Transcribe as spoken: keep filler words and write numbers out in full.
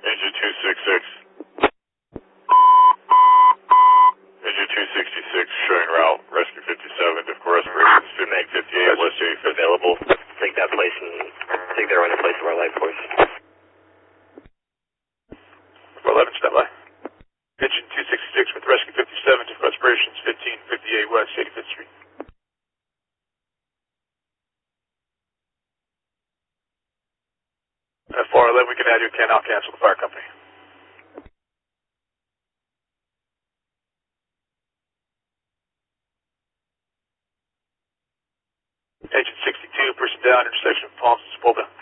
Engine two sixty-six. Engine two sixty-six showing route, rescue fifty-seven, difficult respirations, fifteen fifty-eight, West eighty-fifth. Available. Take that place and take their own in place of our life force. four eleven, stand by. Engine two sixty-six with rescue fifty-seven, difficult respirations, fifteen fifty-eight West eighty-fifth Street. At four eleven, we can add you, can I'll cancel the fire company. Engine sixty-two, person down, intersection of Palms and Sepulveda.